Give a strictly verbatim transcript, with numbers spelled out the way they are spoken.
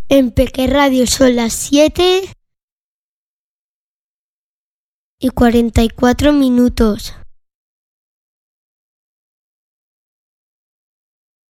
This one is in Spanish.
En Peque Radio son las siete y cuarenta y cuatro minutos.